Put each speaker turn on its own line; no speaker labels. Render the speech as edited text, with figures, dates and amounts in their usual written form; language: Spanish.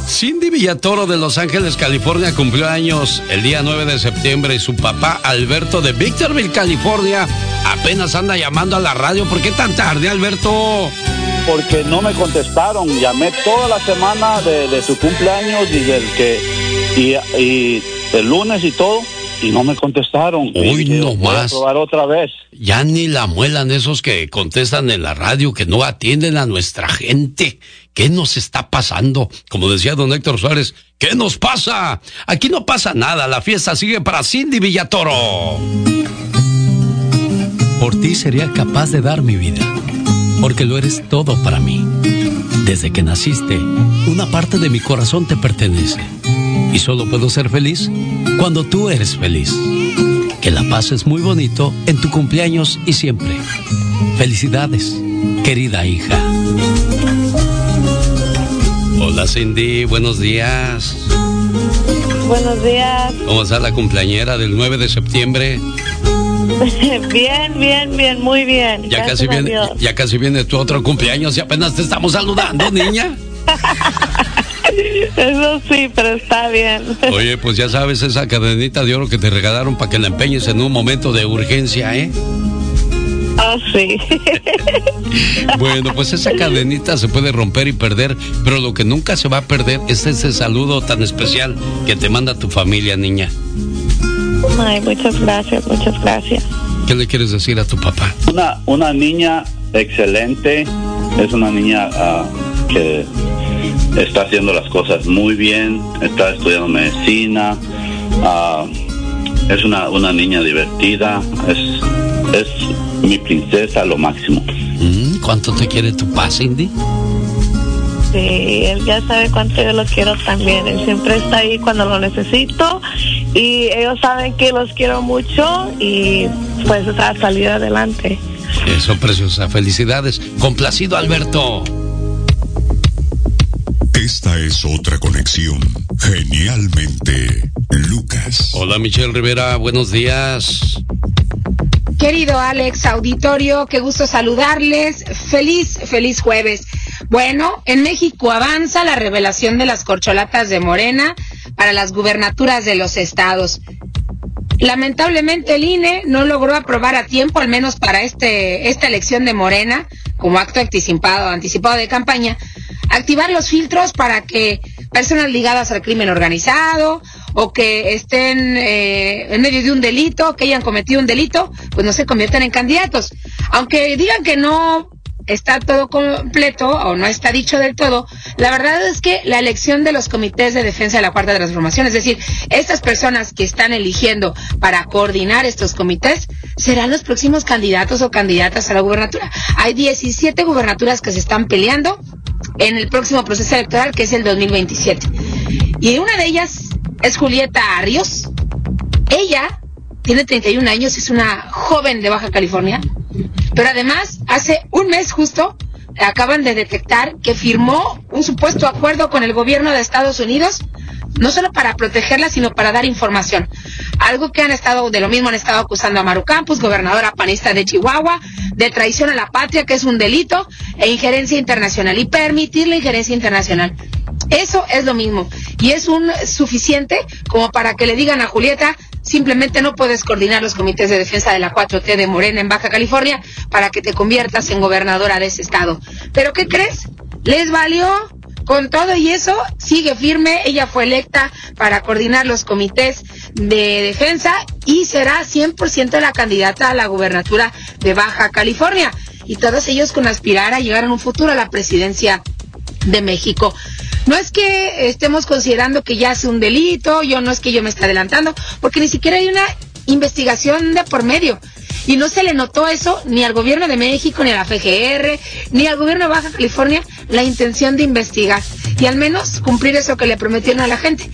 Cindy Villatoro de Los Ángeles, California, cumplió años el día 9 de septiembre y su papá, Alberto de Victorville, California, apenas anda llamando a la radio. ¿Por qué tan tarde, Alberto?
Porque no me contestaron. Llamé toda la semana de su cumpleaños y el lunes y todo, y no me contestaron.
Uy, no más.
Voy a probar otra vez.
Ya ni la muelan esos que contestan en la radio, que no atienden a nuestra gente. ¿Qué nos está pasando? Como decía don Héctor Suárez, ¿qué nos pasa? Aquí no pasa nada, la fiesta sigue para Cindy Villatoro.
Por ti sería capaz de dar mi vida, porque lo eres todo para mí. Desde que naciste, una parte de mi corazón te pertenece. Y solo puedo ser feliz cuando tú eres feliz. Que la pases muy bonito en tu cumpleaños y siempre. Felicidades, querida hija.
Hola Cindy, buenos días.
Buenos días.
¿Cómo está la cumpleañera del 9 de septiembre?
Bien, muy bien.
Ya casi viene tu otro cumpleaños y apenas te estamos saludando, niña.
Eso sí, pero está bien.
Oye, pues ya sabes, esa cadenita de oro que te regalaron para que la empeñes en un momento de urgencia, ¿eh?
Oh, sí.
Bueno, pues esa cadenita se puede romper y perder, pero lo que nunca se va a perder es ese saludo tan especial que te manda tu familia, niña.
Ay, muchas gracias.
¿Qué le quieres decir a tu papá?
Una niña excelente, es una niña que está haciendo las cosas muy bien, está estudiando medicina, es una niña divertida, es mi princesa, lo máximo.
¿Cuánto te quiere tu papá, Cindy?
Sí, él ya sabe cuánto yo lo quiero también. Él siempre está ahí cuando lo necesito y ellos saben que los quiero mucho y pues a salir adelante.
Eso, preciosa. Felicidades. Complacido, Alberto.
Esta es otra conexión. Genialmente, Lucas.
Hola, Michelle Rivera. Buenos días.
Querido Alex, auditorio, qué gusto saludarles. Feliz jueves. Bueno, en México avanza la revelación de las corcholatas de Morena para las gubernaturas de los estados. Lamentablemente el INE no logró aprobar a tiempo, al menos para esta elección de Morena, como acto anticipado de campaña, activar los filtros para que personas ligadas al crimen organizado o que estén en medio de un delito, que hayan cometido un delito, pues no se conviertan en candidatos. Aunque digan que no está todo completo o no está dicho del todo, la verdad es que la elección de los comités de defensa de la Cuarta Transformación, es decir, estas personas que están eligiendo para coordinar estos comités, serán los próximos candidatos o candidatas a la gubernatura. Hay 17 gubernaturas que se están peleando en el próximo proceso electoral, que es el 2027. Y una de ellas es Julieta Ríos. Ella tiene 31 años, es una joven de Baja California, pero además hace un mes justo acaban de detectar que firmó un supuesto acuerdo con el gobierno de Estados Unidos, no solo para protegerla, sino para dar información. Algo que han estado acusando a Maru Campos, gobernadora panista de Chihuahua, de traición a la patria, que es un delito, e injerencia internacional, y permitir la injerencia internacional. Eso es lo mismo, y es suficiente como para que le digan a Julieta: simplemente no puedes coordinar los comités de defensa de la 4T de Morena en Baja California para que te conviertas en gobernadora de ese estado. ¿Pero qué crees? Les valió. Con todo y eso, sigue firme. Ella fue electa para coordinar los comités de defensa y será 100% la candidata a la gubernatura de Baja California. Y todos ellos con aspirar a llegar en un futuro a la presidencia de México. No es que estemos considerando que ya hace un delito, no es que yo me esté adelantando, porque ni siquiera hay una investigación de por medio. Y no se le notó eso ni al gobierno de México, ni a la FGR, ni al gobierno de Baja California, la intención de investigar y al menos cumplir eso que le prometieron a la gente.